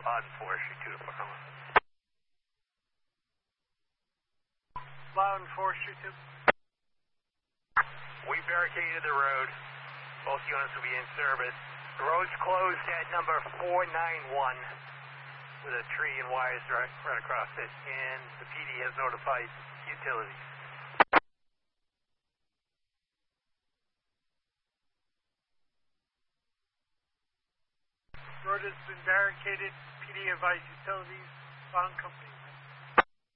Loudon Forestry, 2 to Pecan. Loudon Forestry, 2. We barricaded the road. Both units will be in service. The road's closed at number 491 with a tree and wires right across it, and the PD has notified utilities. Road has been barricaded. PD advised utilities. Loudon Company.